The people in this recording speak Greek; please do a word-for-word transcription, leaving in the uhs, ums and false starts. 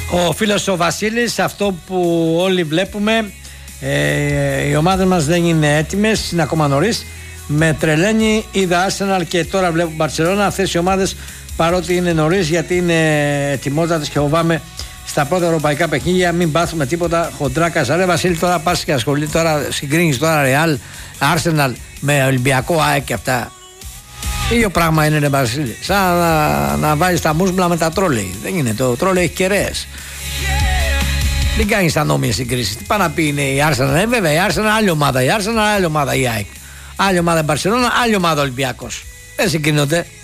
Ο φίλος ο Βασίλης, αυτό που όλοι βλέπουμε, ε, οι ομάδες μας δεν είναι έτοιμες, είναι ακόμα νωρίς. Με τρελαίνει, είδα Arsenal και τώρα βλέπω Μπαρσελόνα. Αυτές οι ομάδες, παρότι είναι νωρίς, γιατί είναι ετοιμότατες και φοβάμαι στα πρώτα ευρωπαϊκά παιχνίδια μην πάθουμε τίποτα χοντρά καζαρέ. Βασίλη, τώρα πας και ασχολεί, τώρα συγκρίνεις τώρα Real, Arsenal με Ολυμπιακό, ΑΕΚ και αυτά. Ίδιο πράγμα είναι, ρε Βασίλη. Σαν να, να βάλεις τα μούσμπλα με τα τρόλεϊ. Δεν είναι, το τρόλεϊ έχει κεραίες. Μην κάνεις τα νόμια συγκρίσεις. Τι πάει να πει είναι η Arsenal? Ε, βέβαια, η Arsenal άλλη ομάδα. Η Arsenal άλλη ομάδα η ΑΕΚ. Άλλη ομάδα η Μπαρσελόνα, άλλη ομάδα Ολυμπιακός. Δεν συγκρίνονται.